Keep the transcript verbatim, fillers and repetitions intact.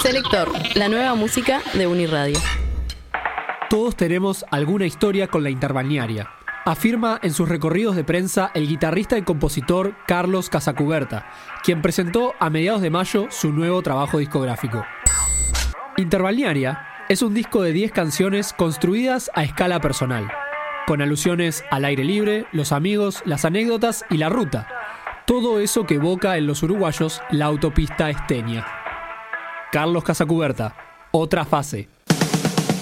Selector, la nueva música de Uniradio. Todos tenemos alguna historia con la interbalnearia, afirma en sus recorridos de prensa el guitarrista y compositor Carlos Casacuberta, quien presentó a mediados de mayo su nuevo trabajo discográfico. Interbalnearia es un disco de diez canciones construidas a escala personal, con alusiones al aire libre, los amigos, las anécdotas y la ruta. Todo eso que evoca en los uruguayos la autopista esteña. Carlos Casacuberta, Otra Fase.